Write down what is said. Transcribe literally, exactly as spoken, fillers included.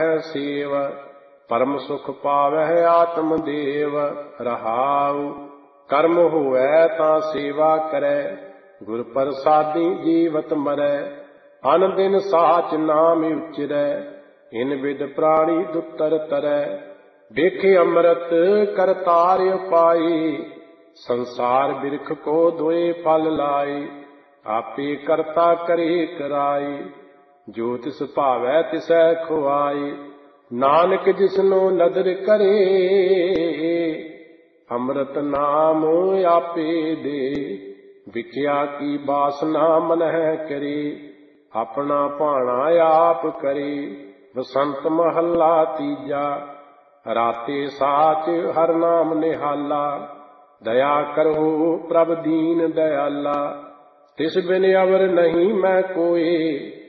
Save परम सुख पावै आत्म देव। रहाउ कर्म होवै तां सेवा करै गुर प्रसादी जीवत मरै। अन दिन साच नाम उचरै इन विद प्राणी दुतर तरै। देखे अमृत करतार उपाई संसार बिरख को दोए फल लाई। आपे करता करे कराई जो तिस भावै तिसै खुआई। नानक जिसनो नदर करे अमृत नाम आपे दे। विख्या की बासना मनह करे अपना भाणा आप करे। बसंत महला तीजा राते साच हर नाम निहाला। दया करो प्रभ दीन दयाला तिस बिन अवर नहीं मैं कोई।